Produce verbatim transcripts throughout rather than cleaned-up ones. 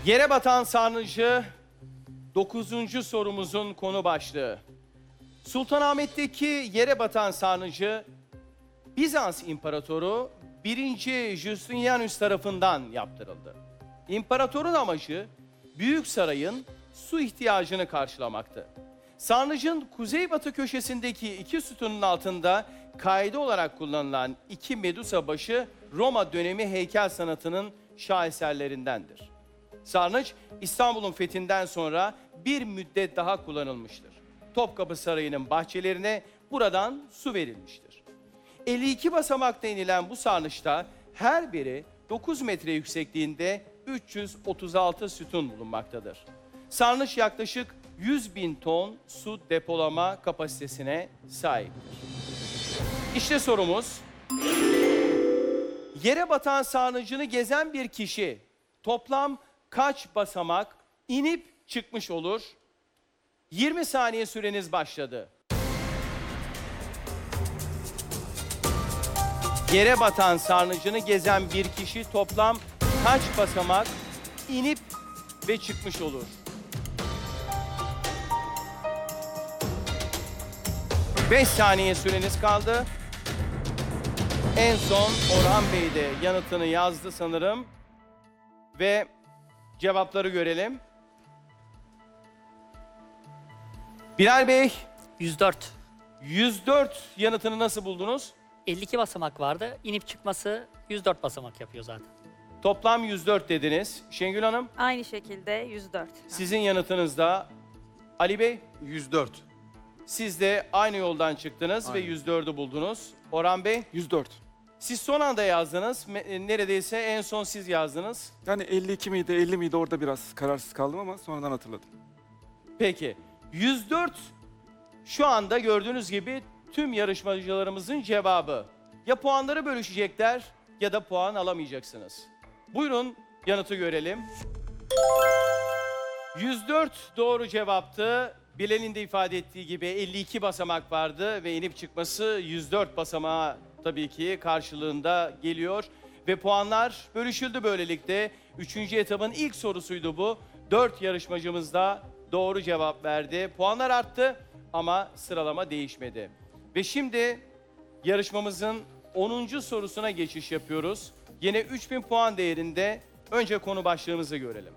Yere batan sarnıcı dokuzuncu sorumuzun konu başlığı. Sultanahmet'teki yere batan sarnıcı Bizans İmparatoru birinci. Justinianus tarafından yaptırıldı. İmparatorun amacı Büyük Sarayın su ihtiyacını karşılamaktı. Sarnıcın kuzeybatı köşesindeki iki sütunun altında kaide olarak kullanılan iki Medusa başı Roma dönemi heykel sanatının şaheserlerindendir. Sarnıç İstanbul'un fethinden sonra bir müddet daha kullanılmıştır. Topkapı Sarayı'nın bahçelerine buradan su verilmiştir. elli iki basamakta inilen bu sarnıçta her biri dokuz metre yüksekliğinde üç yüz otuz altı sütun bulunmaktadır. Sarnıç yaklaşık yüz bin ton su depolama kapasitesine sahiptir. İşte sorumuz. Yere batan sarnıcını gezen bir kişi toplam kaç basamak inip çıkmış olur? yirmi saniye süreniz başladı. Yere batan sarnıcını gezen bir kişi toplam kaç basamak inip ve çıkmış olur? beş saniye süreniz kaldı. En son Orhan Bey de yanıtını yazdı sanırım. Ve cevapları görelim. Bilal Bey, yüz dört. yüz dört yanıtını nasıl buldunuz? elli iki basamak vardı. İnip çıkması yüz dört basamak yapıyor zaten. Toplam yüz dört dediniz. Şengül Hanım, Aynı şekilde yüz dört. sizin yanıtınız da. Ali Bey, yüz dört. siz de aynı yoldan çıktınız ve Aynen. yüz dördü buldunuz. Orhan Bey, yüz dört. siz son anda yazdınız. Me- Neredeyse en son siz yazdınız. Yani elli iki miydi, elli miydi orada biraz kararsız kaldım ama sonradan hatırladım. Peki, yüz dört şu anda gördüğünüz gibi tüm yarışmacılarımızın cevabı. Ya puanları bölüşecekler ya da puan alamayacaksınız. Buyurun yanıtı görelim. yüz dört doğru cevaptı. Bilal'in de ifade ettiği gibi elli iki basamak vardı ve inip çıkması yüz dört basamağa tabii ki karşılığında geliyor. Ve puanlar bölüşüldü böylelikle. Üçüncü etapın ilk sorusuydu bu. Dört yarışmacımız da doğru cevap verdi. Puanlar arttı ama sıralama değişmedi. Ve şimdi yarışmamızın onuncu sorusuna geçiş yapıyoruz. Yine üç bin puan değerinde. Önce konu başlığımızı görelim.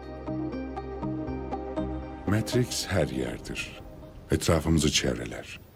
Matrix her yerdir. Etrafımızı çevreler.